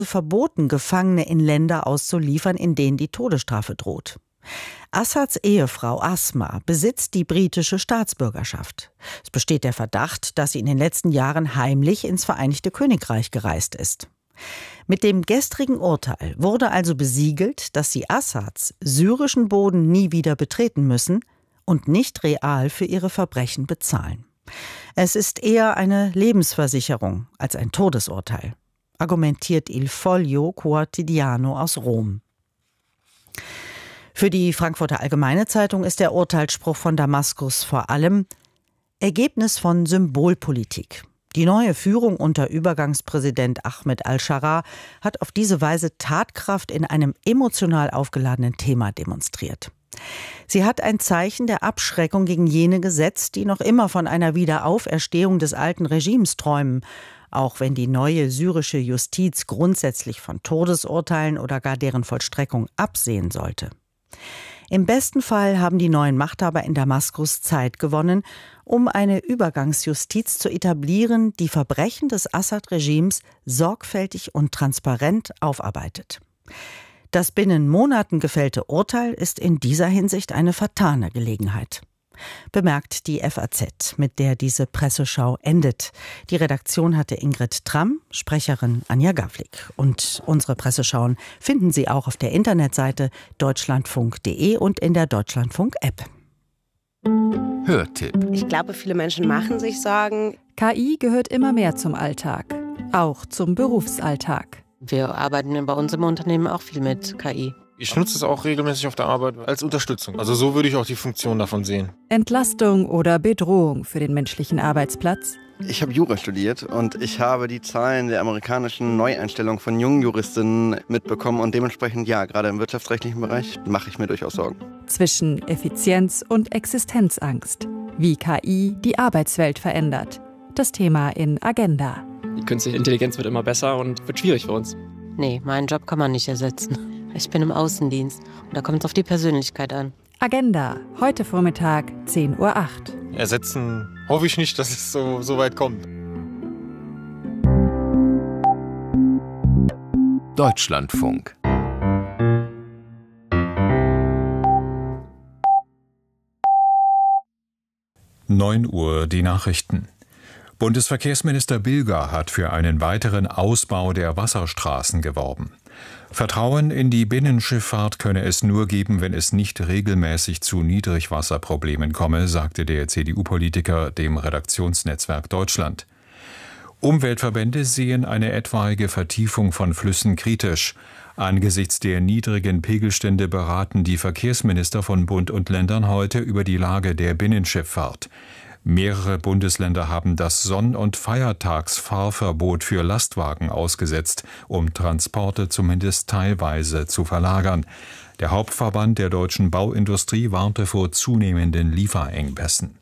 verboten, Gefangene in Länder auszuliefern, in denen die Todesstrafe droht. Assads Ehefrau Asma besitzt die britische Staatsbürgerschaft. Es besteht der Verdacht, dass sie in den letzten Jahren heimlich ins Vereinigte Königreich gereist ist. Mit dem gestrigen Urteil wurde also besiegelt, dass sie Assads syrischen Boden nie wieder betreten müssen und nicht real für ihre Verbrechen bezahlen. Es ist eher eine Lebensversicherung als ein Todesurteil, argumentiert Il Foglio Quotidiano aus Rom. Für die Frankfurter Allgemeine Zeitung ist der Urteilsspruch von Damaskus vor allem Ergebnis von Symbolpolitik. Die neue Führung unter Übergangspräsident Ahmed al-Sharaa hat auf diese Weise Tatkraft in einem emotional aufgeladenen Thema demonstriert. Sie hat ein Zeichen der Abschreckung gegen jene gesetzt, die noch immer von einer Wiederauferstehung des alten Regimes träumen, auch wenn die neue syrische Justiz grundsätzlich von Todesurteilen oder gar deren Vollstreckung absehen sollte. Im besten Fall haben die neuen Machthaber in Damaskus Zeit gewonnen, um eine Übergangsjustiz zu etablieren, die Verbrechen des Assad-Regimes sorgfältig und transparent aufarbeitet. Das binnen Monaten gefällte Urteil ist in dieser Hinsicht eine vertane Gelegenheit, bemerkt die FAZ, mit der diese Presseschau endet. Die Redaktion hatte Ingrid Tramm, Sprecherin Anja Gawlik. Und unsere Presseschauen finden Sie auch auf der Internetseite deutschlandfunk.de und in der Deutschlandfunk-App. Hörtipp. Ich glaube, viele Menschen machen sich Sorgen. KI gehört immer mehr zum Alltag, auch zum Berufsalltag. Wir arbeiten bei uns im Unternehmen auch viel mit KI. Ich nutze es auch regelmäßig auf der Arbeit als Unterstützung. Also so würde ich auch die Funktion davon sehen. Entlastung oder Bedrohung für den menschlichen Arbeitsplatz? Ich habe Jura studiert und ich habe die Zahlen der amerikanischen Neueinstellung von jungen Juristinnen mitbekommen. Und dementsprechend, ja, gerade im wirtschaftsrechtlichen Bereich mache ich mir durchaus Sorgen. Zwischen Effizienz und Existenzangst. Wie KI die Arbeitswelt verändert. Das Thema in Agenda. Die künstliche Intelligenz wird immer besser und wird schwierig für uns. Nee, meinen Job kann man nicht ersetzen. Ich bin im Außendienst und da kommt es auf die Persönlichkeit an. Agenda, heute Vormittag 10:08 Uhr. Ersetzen hoffe ich nicht, dass es so weit kommt. Deutschlandfunk. Uhr die Nachrichten. Bundesverkehrsminister Bilger hat für einen weiteren Ausbau der Wasserstraßen geworben. Vertrauen in die Binnenschifffahrt könne es nur geben, wenn es nicht regelmäßig zu Niedrigwasserproblemen komme, sagte der CDU-Politiker dem Redaktionsnetzwerk Deutschland. Umweltverbände sehen eine etwaige Vertiefung von Flüssen kritisch. Angesichts der niedrigen Pegelstände beraten die Verkehrsminister von Bund und Ländern heute über die Lage der Binnenschifffahrt. Mehrere Bundesländer haben das Sonn- und Feiertagsfahrverbot für Lastwagen ausgesetzt, um Transporte zumindest teilweise zu verlagern. Der Hauptverband der deutschen Bauindustrie warnte vor zunehmenden Lieferengpässen.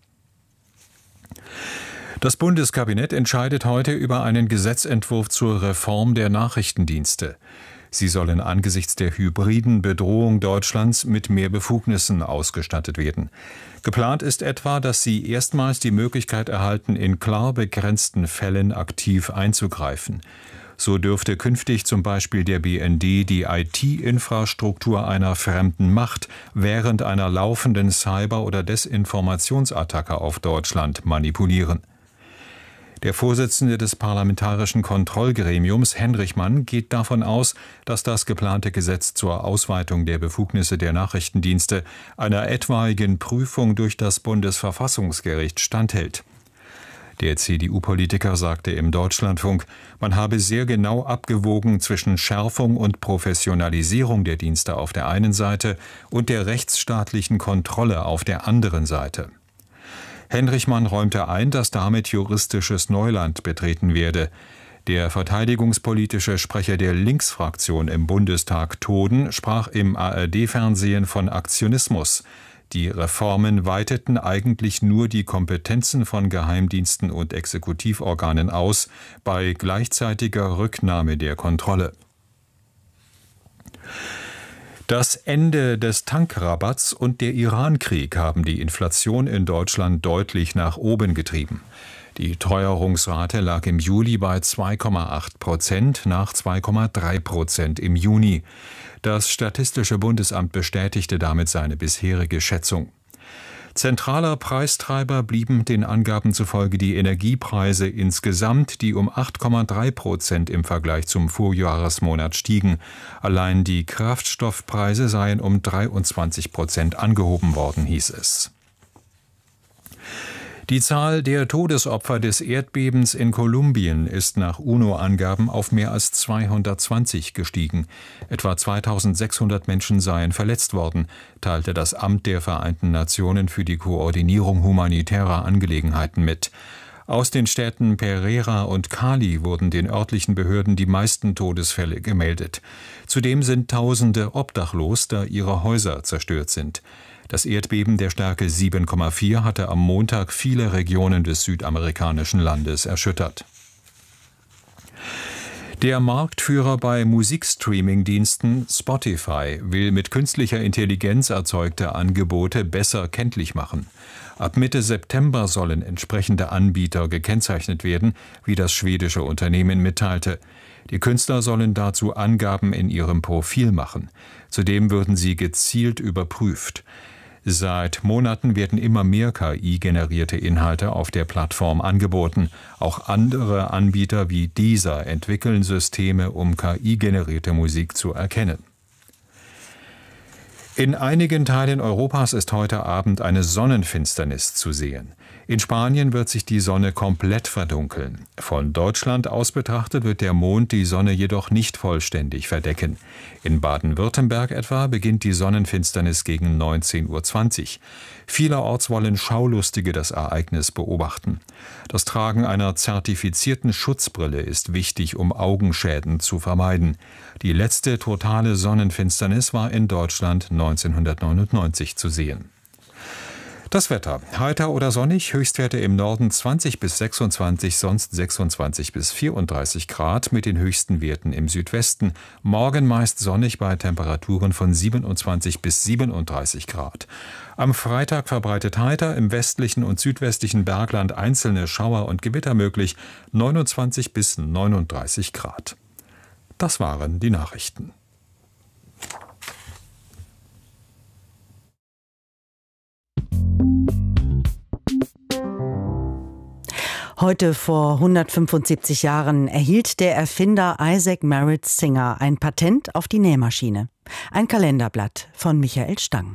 Das Bundeskabinett entscheidet heute über einen Gesetzentwurf zur Reform der Nachrichtendienste. Sie sollen angesichts der hybriden Bedrohung Deutschlands mit mehr Befugnissen ausgestattet werden. Geplant ist etwa, dass sie erstmals die Möglichkeit erhalten, in klar begrenzten Fällen aktiv einzugreifen. So dürfte künftig zum Beispiel der BND die IT-Infrastruktur einer fremden Macht während einer laufenden Cyber- oder Desinformationsattacke auf Deutschland manipulieren. Der Vorsitzende des Parlamentarischen Kontrollgremiums, Henrichmann, geht davon aus, dass das geplante Gesetz zur Ausweitung der Befugnisse der Nachrichtendienste einer etwaigen Prüfung durch das Bundesverfassungsgericht standhält. Der CDU-Politiker sagte im Deutschlandfunk, man habe sehr genau abgewogen zwischen Schärfung und Professionalisierung der Dienste auf der einen Seite und der rechtsstaatlichen Kontrolle auf der anderen Seite. Henrichmann räumte ein, dass damit juristisches Neuland betreten werde. Der verteidigungspolitische Sprecher der Linksfraktion im Bundestag, Toden, sprach im ARD-Fernsehen von Aktionismus. Die Reformen weiteten eigentlich nur die Kompetenzen von Geheimdiensten und Exekutivorganen aus, bei gleichzeitiger Rücknahme der Kontrolle. Das Ende des Tankrabatts und der Irankrieg haben die Inflation in Deutschland deutlich nach oben getrieben. Die Teuerungsrate lag im Juli bei 2,8% nach 2,3% im Juni. Das Statistische Bundesamt bestätigte damit seine bisherige Schätzung. Zentraler Preistreiber blieben den Angaben zufolge die Energiepreise insgesamt, die um 8,3% im Vergleich zum Vorjahresmonat stiegen. Allein die Kraftstoffpreise seien um 23% angehoben worden, hieß es. Die Zahl der Todesopfer des Erdbebens in Kolumbien ist nach UNO-Angaben auf mehr als 220 gestiegen. Etwa 2600 Menschen seien verletzt worden, teilte das Amt der Vereinten Nationen für die Koordinierung humanitärer Angelegenheiten mit. Aus den Städten Pereira und Cali wurden den örtlichen Behörden die meisten Todesfälle gemeldet. Zudem sind Tausende obdachlos, da ihre Häuser zerstört sind. Das Erdbeben der Stärke 7,4 hatte am Montag viele Regionen des südamerikanischen Landes erschüttert. Der Marktführer bei Musikstreaming-Diensten Spotify will mit künstlicher Intelligenz erzeugte Angebote besser kenntlich machen. Ab Mitte September sollen entsprechende Anbieter gekennzeichnet werden, wie das schwedische Unternehmen mitteilte. Die Künstler sollen dazu Angaben in ihrem Profil machen. Zudem würden sie gezielt überprüft. Seit Monaten werden immer mehr KI-generierte Inhalte auf der Plattform angeboten. Auch andere Anbieter wie Deezer entwickeln Systeme, um KI-generierte Musik zu erkennen. In einigen Teilen Europas ist heute Abend eine Sonnenfinsternis zu sehen. In Spanien wird sich die Sonne komplett verdunkeln. Von Deutschland aus betrachtet wird der Mond die Sonne jedoch nicht vollständig verdecken. In Baden-Württemberg etwa beginnt die Sonnenfinsternis gegen 19:20 Uhr. Vielerorts wollen Schaulustige das Ereignis beobachten. Das Tragen einer zertifizierten Schutzbrille ist wichtig, um Augenschäden zu vermeiden. Die letzte totale Sonnenfinsternis war in Deutschland 1999 zu sehen. Das Wetter. Heiter oder sonnig, Höchstwerte im Norden 20 bis 26, sonst 26 bis 34 Grad mit den höchsten Werten im Südwesten. Morgen meist sonnig bei Temperaturen von 27 bis 37 Grad. Am Freitag verbreitet heiter, im westlichen und südwestlichen Bergland einzelne Schauer und Gewitter möglich, 29 bis 39 Grad. Das waren die Nachrichten. Heute vor 175 Jahren erhielt der Erfinder Isaac Merritt Singer ein Patent auf die Nähmaschine. Ein Kalenderblatt von Michael Stang.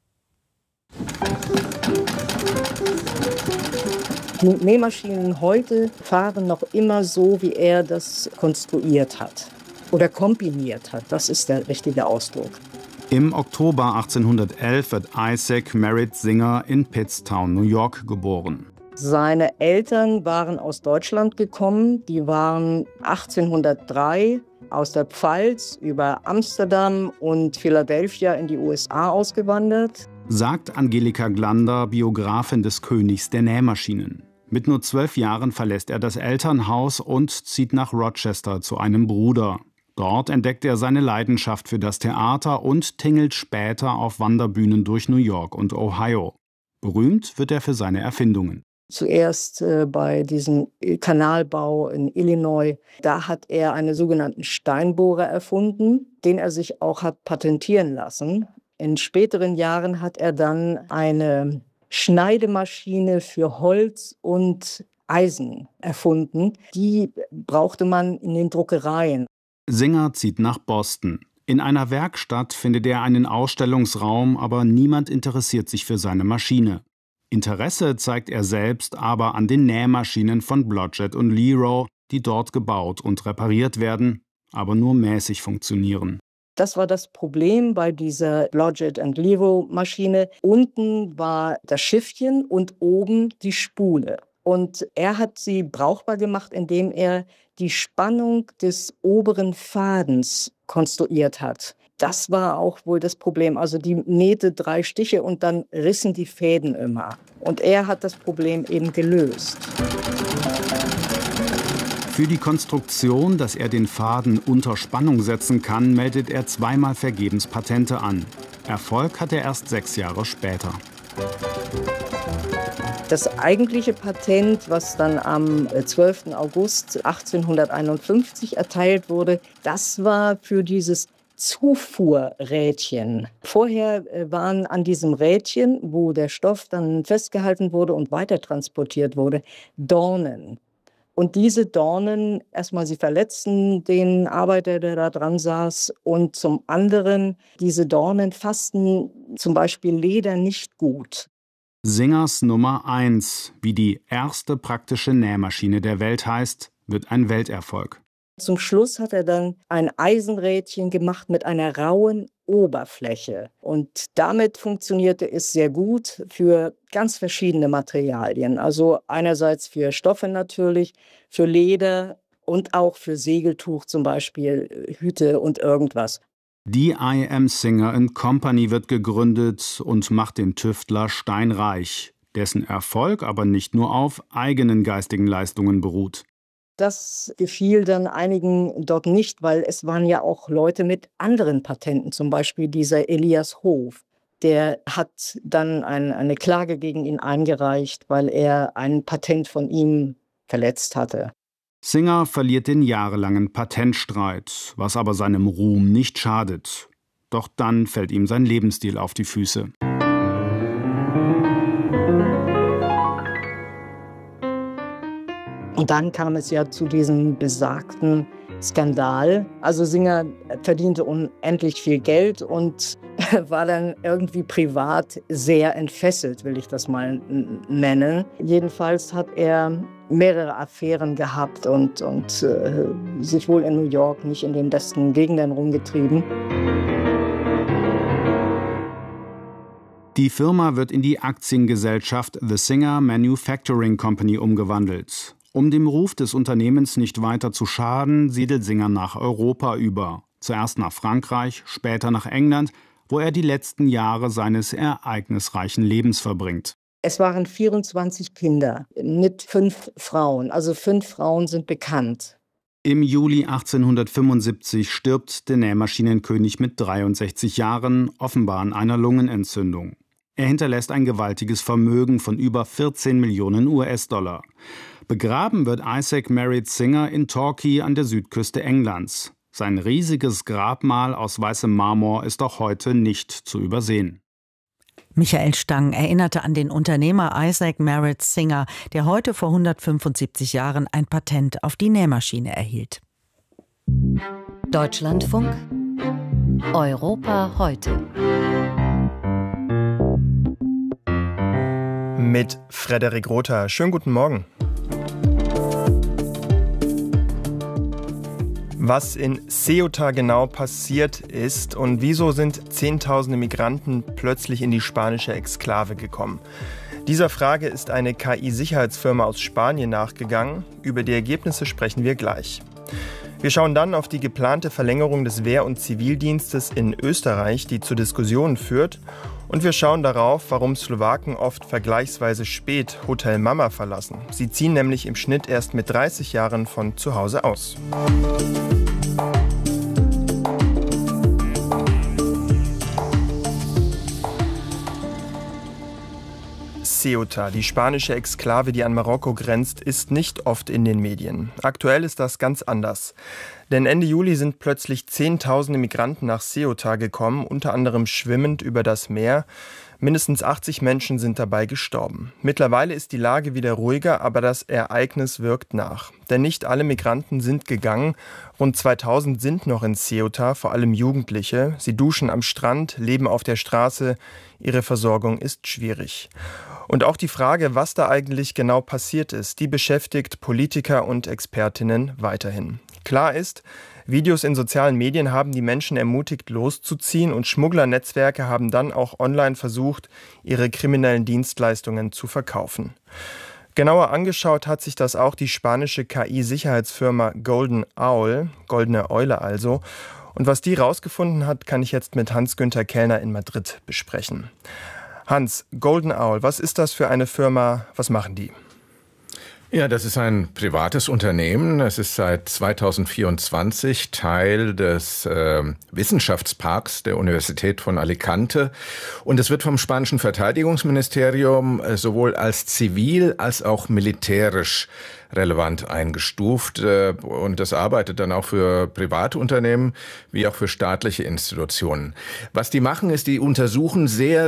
Die Nähmaschinen heute fahren noch immer so, wie er das konstruiert hat oder kombiniert hat. Das ist der richtige Ausdruck. Im Oktober 1811 wird Isaac Merritt Singer in Pittstown, New York, geboren. Seine Eltern waren aus Deutschland gekommen. Die waren 1803 aus der Pfalz über Amsterdam und Philadelphia in die USA ausgewandert. Sagt Angelika Glander, Biografin des Königs der Nähmaschinen. Mit nur 12 Jahren verlässt er das Elternhaus und zieht nach Rochester zu einem Bruder. Dort entdeckt er seine Leidenschaft für das Theater und tingelt später auf Wanderbühnen durch New York und Ohio. Berühmt wird er für seine Erfindungen. Zuerst bei diesem Kanalbau in Illinois, da hat er einen sogenannten Steinbohrer erfunden, den er sich auch hat patentieren lassen. In späteren Jahren hat er dann eine Schneidemaschine für Holz und Eisen erfunden. Die brauchte man in den Druckereien. Singer zieht nach Boston. In einer Werkstatt findet er einen Ausstellungsraum, aber niemand interessiert sich für seine Maschine. Interesse zeigt er selbst aber an den Nähmaschinen von Blodgett und Leroy, die dort gebaut und repariert werden, aber nur mäßig funktionieren. Das war das Problem bei dieser Blodgett and Leroy Maschine. Unten war das Schiffchen und oben die Spule. Und er hat sie brauchbar gemacht, indem er die Spannung des oberen Fadens konstruiert hat. Das war auch wohl das Problem. Also die nähte 3 Stiche und dann rissen die Fäden immer. Und er hat das Problem eben gelöst. Für die Konstruktion, dass er den Faden unter Spannung setzen kann, meldet er zweimal vergebens Patente an. Erfolg hat er erst 6 Jahre später. Das eigentliche Patent, was dann am 12. August 1851 erteilt wurde, das war für dieses Zufuhrrädchen. Vorher waren an diesem Rädchen, wo der Stoff dann festgehalten wurde und weiter transportiert wurde, Dornen. Und diese Dornen, erstmal, sie verletzten den Arbeiter, der da dran saß. Und zum anderen, diese Dornen fassten zum Beispiel Leder nicht gut. Singers Nummer 1, wie die erste praktische Nähmaschine der Welt heißt, wird ein Welterfolg. Zum Schluss hat er dann ein Eisenrädchen gemacht mit einer rauen Oberfläche. Und damit funktionierte es sehr gut für ganz verschiedene Materialien. Also einerseits für Stoffe natürlich, für Leder und auch für Segeltuch zum Beispiel, Hüte und irgendwas. Die I.M. Singer & Company wird gegründet und macht den Tüftler steinreich, dessen Erfolg aber nicht nur auf eigenen geistigen Leistungen beruht. Das gefiel dann einigen dort nicht, weil es waren ja auch Leute mit anderen Patenten, zum Beispiel dieser Elias Hof. Der hat dann eine Klage gegen ihn eingereicht, weil er ein Patent von ihm verletzt hatte. Singer verliert den jahrelangen Patentstreit, was aber seinem Ruhm nicht schadet. Doch dann fällt ihm sein Lebensstil auf die Füße. Und dann kam es ja zu diesem besagten Skandal. Also Singer verdiente unendlich viel Geld und war dann irgendwie privat sehr entfesselt, will ich das mal nennen. Jedenfalls hat er mehrere Affären gehabt und sich wohl in New York nicht in den besten Gegenden rumgetrieben. Die Firma wird in die Aktiengesellschaft The Singer Manufacturing Company umgewandelt. Um dem Ruf des Unternehmens nicht weiter zu schaden, siedelt Singer nach Europa über. Zuerst nach Frankreich, später nach England, wo er die letzten Jahre seines ereignisreichen Lebens verbringt. Es waren 24 Kinder mit 5 Frauen. Also 5 Frauen sind bekannt. Im Juli 1875 stirbt der Nähmaschinenkönig mit 63 Jahren, offenbar an einer Lungenentzündung. Er hinterlässt ein gewaltiges Vermögen von über 14 Millionen US-Dollar. Begraben wird Isaac Merritt Singer in Torquay an der Südküste Englands. Sein riesiges Grabmal aus weißem Marmor ist auch heute nicht zu übersehen. Michael Stang erinnerte an den Unternehmer Isaac Merritt Singer, der heute vor 175 Jahren ein Patent auf die Nähmaschine erhielt. Deutschlandfunk Europa heute. Mit Frederik Rother. Schönen guten Morgen. Was in Ceuta genau passiert ist und wieso sind Zehntausende Migranten plötzlich in die spanische Exklave gekommen. Dieser Frage ist eine KI-Sicherheitsfirma aus Spanien nachgegangen. Über die Ergebnisse sprechen wir gleich. Wir schauen dann auf die geplante Verlängerung des Wehr- und Zivildienstes in Österreich, die zu Diskussionen führt. Und wir schauen darauf, warum Slowaken oft vergleichsweise spät Hotel Mama verlassen. Sie ziehen nämlich im Schnitt erst mit 30 Jahren von zu Hause aus. Ceuta, die spanische Exklave, die an Marokko grenzt, ist nicht oft in den Medien. Aktuell ist das ganz anders. Denn Ende Juli sind plötzlich Zehntausende Migranten nach Ceuta gekommen, unter anderem schwimmend über das Meer. Mindestens 80 Menschen sind dabei gestorben. Mittlerweile ist die Lage wieder ruhiger, aber das Ereignis wirkt nach. Denn nicht alle Migranten sind gegangen. Rund 2000 sind noch in Ceuta, vor allem Jugendliche. Sie duschen am Strand, leben auf der Straße. Ihre Versorgung ist schwierig. Und auch die Frage, was da eigentlich genau passiert ist, die beschäftigt Politiker und Expertinnen weiterhin. Klar ist, Videos in sozialen Medien haben die Menschen ermutigt, loszuziehen und Schmugglernetzwerke haben dann auch online versucht, ihre kriminellen Dienstleistungen zu verkaufen. Genauer angeschaut hat sich das auch die spanische KI-Sicherheitsfirma Golden Owl, Goldene Eule also. Und was die rausgefunden hat, kann ich jetzt mit Hans-Günther Kellner in Madrid besprechen. Hans, Golden Owl, was ist das für eine Firma? Was machen die? Ja, das ist ein privates Unternehmen. Es ist seit 2024 Teil des Wissenschaftsparks der Universität von Alicante. Und es wird vom spanischen Verteidigungsministerium sowohl als zivil als auch militärisch relevant eingestuft. Und das arbeitet dann auch für private Unternehmen wie auch für staatliche Institutionen. Was die machen, ist, die durchsuchen sehr,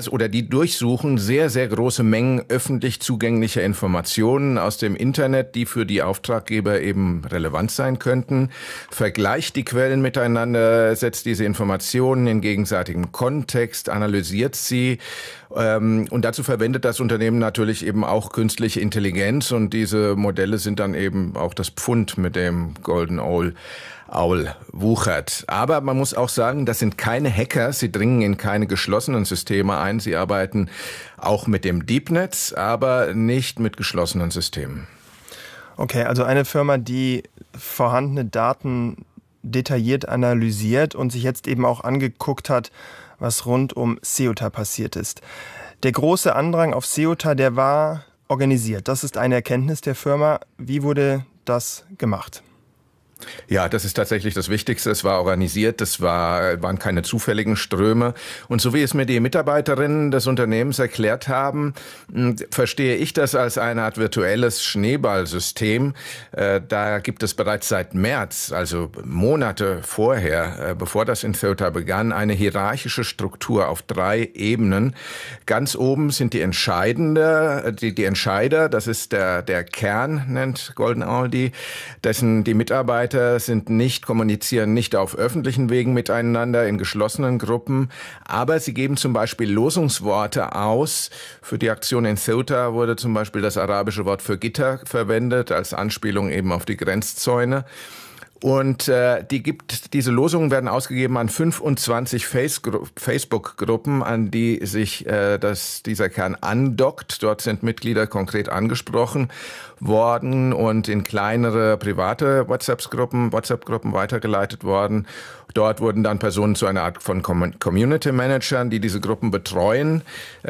sehr große Mengen öffentlich zugänglicher Informationen aus dem Internet, die für die Auftraggeber eben relevant sein könnten, vergleicht die Quellen miteinander, setzt diese Informationen in gegenseitigem Kontext, analysiert sie. Und dazu verwendet das Unternehmen natürlich eben auch künstliche Intelligenz, und diese Modelle sind dann eben auch das Pfund, mit dem Golden Owl wuchert. Aber man muss auch sagen, das sind keine Hacker, sie dringen in keine geschlossenen Systeme ein, sie arbeiten auch mit dem Deepnet, aber nicht mit geschlossenen Systemen. Okay, also eine Firma, die vorhandene Daten detailliert analysiert und sich jetzt eben auch angeguckt hat, was rund um Ceuta passiert ist. Der große Andrang auf Ceuta, der war organisiert. Das ist eine Erkenntnis der Firma. Wie wurde das gemacht? Ja, das ist tatsächlich das Wichtigste. Es war organisiert, waren keine zufälligen Ströme. Und so wie es mir die Mitarbeiterinnen des Unternehmens erklärt haben, verstehe ich das als eine Art virtuelles Schneeballsystem. Da gibt es bereits seit März, also Monate vorher, bevor das in Ceuta begann, eine hierarchische Struktur auf 3 Ebenen. Ganz oben sind die Entscheider, das ist der Kern, nennt Golden Owl dessen die Mitarbeiter kommunizieren nicht auf öffentlichen Wegen miteinander in geschlossenen Gruppen, aber sie geben zum Beispiel Losungsworte aus. Für die Aktion in Ceuta wurde zum Beispiel das arabische Wort für Gitter verwendet, als Anspielung eben auf die Grenzzäune. Und diese Losungen werden ausgegeben an 25 Facebook-Gruppen, an die sich dieser Kern andockt. Dort sind Mitglieder konkret angesprochen worden und in kleinere private WhatsApp-Gruppen weitergeleitet worden. Dort wurden dann Personen zu einer Art von Community-Managern, die diese Gruppen betreuen.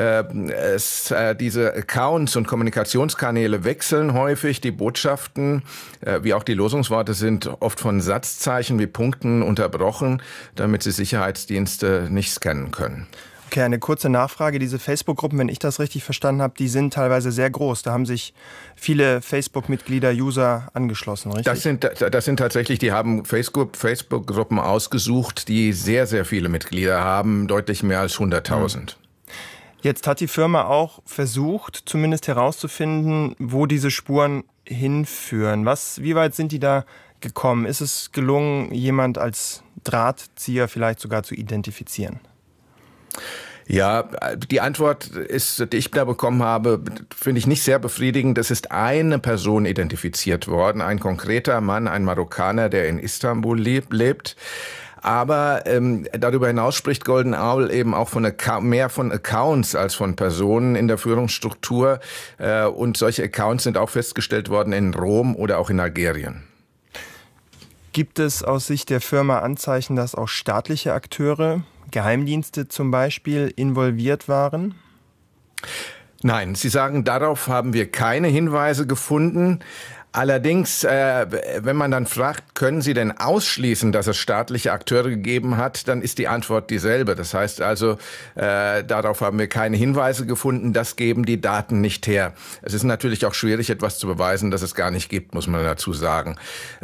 Diese Accounts und Kommunikationskanäle wechseln häufig. Die Botschaften, wie auch die Losungsworte, sind oft von Satzzeichen wie Punkten unterbrochen, damit sie Sicherheitsdienste nicht scannen können. Okay, eine kurze Nachfrage. Diese Facebook-Gruppen, wenn ich das richtig verstanden habe, die sind teilweise sehr groß. Da haben sich viele Facebook-Mitglieder, User angeschlossen, richtig? Das sind tatsächlich, die haben Facebook-Gruppen ausgesucht, die sehr, sehr viele Mitglieder haben, deutlich mehr als 100.000. Jetzt hat die Firma auch versucht, zumindest herauszufinden, wo diese Spuren hinführen. Wie weit sind die da gekommen? Ist es gelungen, jemand als Drahtzieher vielleicht sogar zu identifizieren? Ja, die Antwort die ich da bekommen habe, finde ich nicht sehr befriedigend. Es ist eine Person identifiziert worden, ein konkreter Mann, ein Marokkaner, der in Istanbul lebt. Aber darüber hinaus spricht Golden Owl eben auch mehr von Accounts als von Personen in der Führungsstruktur. Und solche Accounts sind auch festgestellt worden in Rom oder auch in Algerien. Gibt es aus Sicht der Firma Anzeichen, dass auch staatliche Akteure, Geheimdienste zum Beispiel, involviert waren? Nein, Sie sagen, darauf haben wir keine Hinweise gefunden. Allerdings, wenn man dann fragt, können Sie denn ausschließen, dass es staatliche Akteure gegeben hat, dann ist die Antwort dieselbe. Das heißt also, darauf haben wir keine Hinweise gefunden, das geben die Daten nicht her. Es ist natürlich auch schwierig, etwas zu beweisen, das es gar nicht gibt, muss man dazu sagen.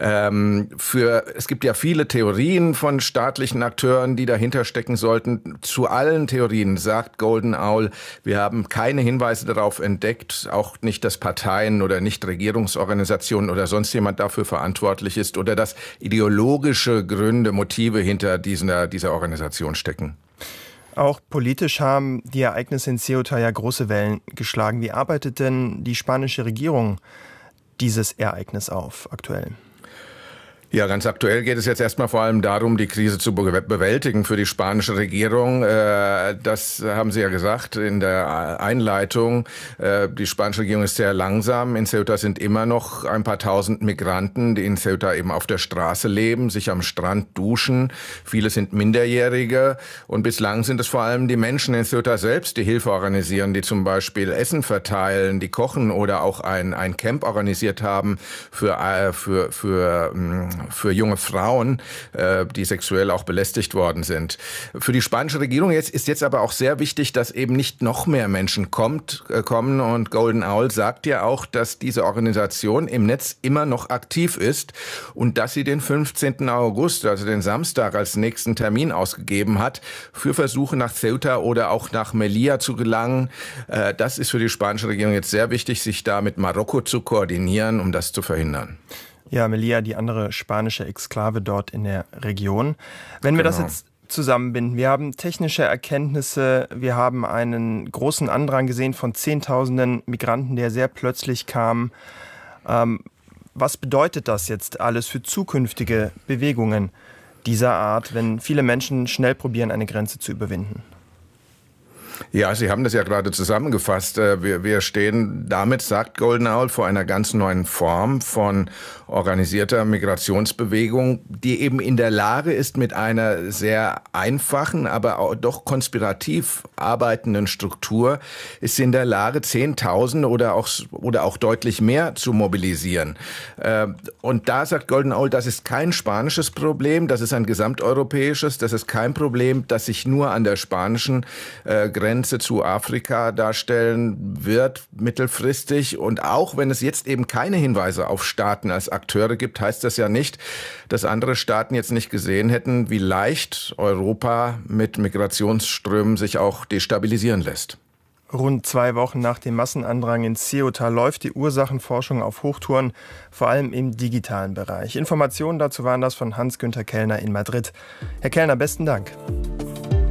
Es gibt ja viele Theorien von staatlichen Akteuren, die dahinter stecken sollten. Zu allen Theorien sagt Golden Owl, wir haben keine Hinweise darauf entdeckt, auch nicht, dass Parteien oder Nichtregierungsorganisationen oder sonst jemand dafür verantwortlich ist oder dass ideologische Gründe, Motive hinter dieser Organisation stecken. Auch politisch haben die Ereignisse in Ceuta ja große Wellen geschlagen. Wie arbeitet denn die spanische Regierung dieses Ereignis auf aktuell? Ja, ganz aktuell geht es jetzt erstmal vor allem darum, die Krise zu bewältigen für die spanische Regierung. Das haben Sie ja gesagt in der Einleitung. Die spanische Regierung ist sehr langsam. In Ceuta sind immer noch ein paar tausend Migranten, die in Ceuta eben auf der Straße leben, sich am Strand duschen. Viele sind Minderjährige und bislang sind es vor allem die Menschen in Ceuta selbst, die Hilfe organisieren, die zum Beispiel Essen verteilen, die kochen oder auch ein Camp organisiert haben für junge Frauen, die sexuell auch belästigt worden sind. Für die spanische Regierung ist jetzt aber auch sehr wichtig, dass eben nicht noch mehr Menschen kommen. Und Golden Owl sagt ja auch, dass diese Organisation im Netz immer noch aktiv ist und dass sie den 15. August, also den Samstag, als nächsten Termin ausgegeben hat, für Versuche nach Ceuta oder auch nach Melilla zu gelangen. Das ist für die spanische Regierung jetzt sehr wichtig, sich da mit Marokko zu koordinieren, um das zu verhindern. Ja, Melilla, die andere spanische Exklave dort in der Region. Wenn wir das jetzt zusammenbinden, wir haben technische Erkenntnisse, wir haben einen großen Andrang gesehen von Zehntausenden Migranten, der sehr plötzlich kam. Was bedeutet das jetzt alles für zukünftige Bewegungen dieser Art, wenn viele Menschen schnell probieren, eine Grenze zu überwinden? Ja, Sie haben das ja gerade zusammengefasst. Wir stehen damit, sagt Golden Owl, vor einer ganz neuen Form von organisierter Migrationsbewegung, die eben in der Lage ist, mit einer sehr einfachen, aber auch doch konspirativ arbeitenden Struktur, ist sie in der Lage, Zehntausende oder auch deutlich mehr zu mobilisieren. Und da sagt Golden Owl, das ist kein spanisches Problem, das ist ein gesamteuropäisches, das ist kein Problem, das sich nur an der spanischen Grenze zu Afrika darstellen wird, mittelfristig. Und auch wenn es jetzt eben keine Hinweise auf Staaten als Akteure gibt, heißt das ja nicht, dass andere Staaten jetzt nicht gesehen hätten, wie leicht Europa mit Migrationsströmen sich auch destabilisieren lässt. Rund 2 Wochen nach dem Massenandrang in Ceuta läuft die Ursachenforschung auf Hochtouren, vor allem im digitalen Bereich. Informationen dazu waren das von Hans-Günther Kellner in Madrid. Herr Kellner, besten Dank.